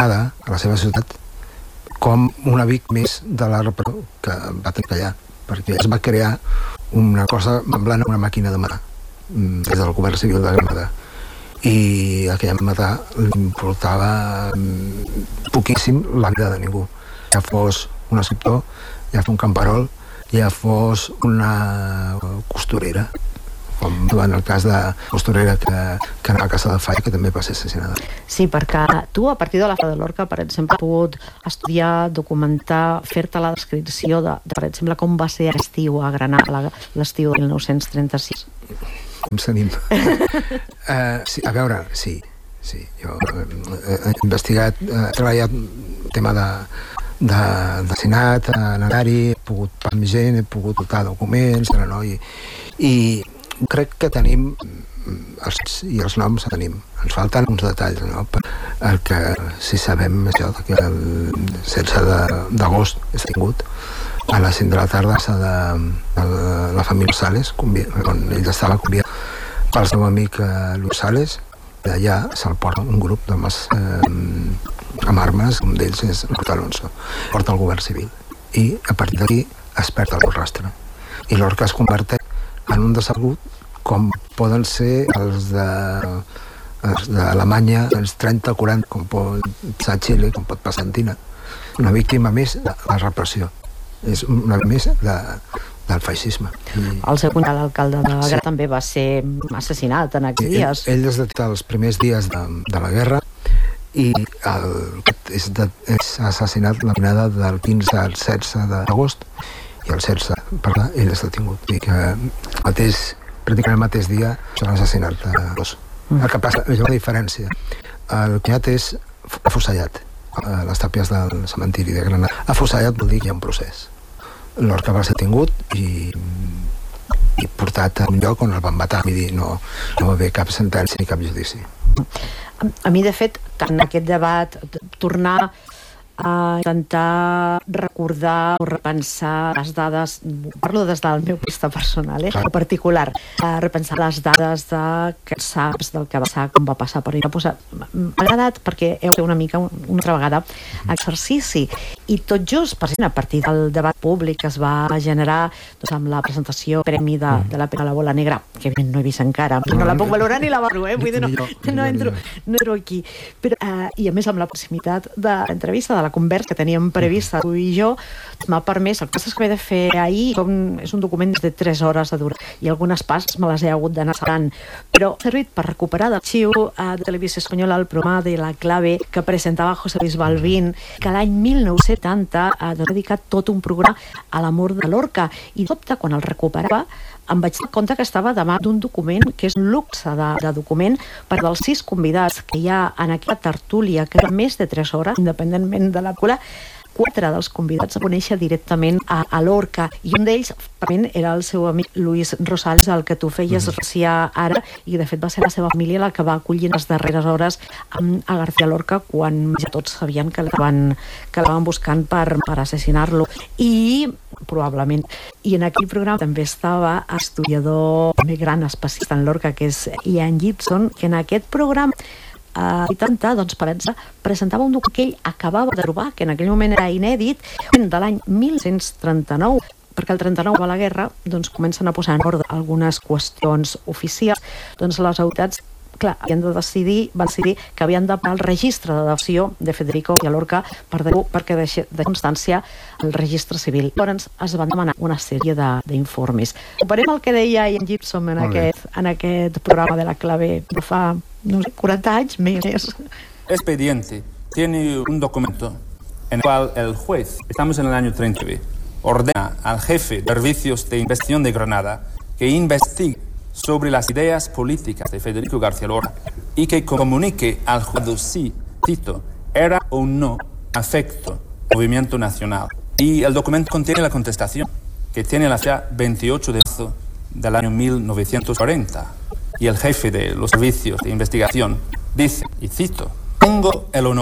Granada, a la seva ciutat, com una víctima més de la repressió que va tenir allà, perquè es va crear una cosa semblant a una màquina de matar des del govern civil de Granada, i aquella matar li importava poquíssim la vida de ningú, ja fos un escriptor, ja fos un camperol, ja fos una costurera, com en el cas de costurera que anava a Casa de Falla, que també va ser assassinada. Sí, perquè tu, a partir de la Fada de Lorca, per exemple, has pogut estudiar, documentar, fer-te la descripció de, per exemple, com va ser l'estiu a Granada, l'estiu del 1936. Com tenim? Sí, a veure, sí. Jo he investigat, he treballat el tema d'assassinat, anar-hi, he pogut parlar amb gent, he pogut dotar documents, i crec que tenim els noms tenim. Ens falten uns detalls, no? El que sí sabem és que el 16 d'agost és tingut a les 5 de la tarda de la família Sales, on ell estava convidat pel seu amic Luis Sales. D'allà se'l porta un grup d'homes amb armes, un d'ells és Lorca Alonso, porta el govern civil, i a partir d'aquí es perd el rastre, i Lorca es converteix en un decebut com poden ser els d'Alemanya, els 30-40, com pot passar a Xile, com pot passar a Argentina. Una víctima més de la repressió, és una més del feixisme. El seu cunyat, l'alcalde de Granada, també va ser assassinat en aquells dies. Ell és dels primers dies de la guerra, i és assassinat la matinada del 15 al 16 d'agost, i el 16, ell és detingut. I que pràcticament el mateix dia s'ha assassinat dos. El que passa, hi ha una diferència. El cunyat és afusellat a les tàpies del cementiri de Granada. Afusellat vol dir que hi ha un procés. Lorca va ser detingut i portat a un lloc on el van matar. Vull dir, no va haver cap sentència ni cap judici. A mi, de fet, en aquest debat, tornar a intentar recordar o repensar les dades, parlo des del meu vista personal, en particular, repensar les dades de que saps del que va passar, com va passar per allà. M'ha agradat perquè heu fet una mica, una altra vegada, exercici, i tot just, per exemple, a partir del debat públic que es va generar amb la presentació premi de la Pere la Bola Negra, que no he vist encara, no la puc valorar ni la valoro, vull dir, no entro aquí, però, i a més amb la proximitat de l'entrevista, de la conversa que teníem prevista tu i jo, m'ha permès, el que passa és que he de fer ahir, és un document de 3 hores de durar, i algunes parts me les he hagut d'anar sabant, però ha servit per recuperar l'arxiu de Televisió Espanyola el programa de La Clave que presentava José Luis Balbín, que l'any 1970 ha dedicat tot un programa a l'amor de Lorca, i de sobte, quan el recuperava, em vaig dar compte que estava davant d'un document que és un luxe de document, perquè dels 6 convidats que hi ha en aquesta tertúlia, que era més de 3 hores, independentment de la pel·lícula, 4 dels convidats a conèixer directament a Lorca, i un d'ells era el seu amic Luis Rosales, el que tu feies referència ara, i de fet va ser la seva família la que va acollir les darreres hores a García Lorca, quan ja tots sabien que l'estaven buscant per assassinar-lo. I probablement, i en aquell programa també estava l'estoriador més gran especialista en Lorca, que és Ian Gibson, que en aquest programa presentava un document que ell acabava de trobar, que en aquell moment era inèdit, de l'any 1939, perquè el 39 va la guerra, comencen a posar en ordre algunes qüestions oficials, les autoritats van decidir que havien de parar el registre de defunció de Federico García Lorca perquè deixés de constància el registre civil. Llavors es van demanar una sèrie d'informes. Comparem el que deia Ian Gibson en aquest programa de La Clave de fa 40 anys més. Expediente tiene un documento en el cual el juez, estamos en el año 39, ordena al jefe de servicios de investigación de Granada que investigue sobre las ideas políticas de Federico García Lorca y que comunique al juzgado si, cito, era o no afecto al movimiento nacional. Y el documento contiene la contestación, que tiene la fecha 28 de marzo del año 1940. Y el jefe de los servicios de investigación dice, y cito, tengo el honor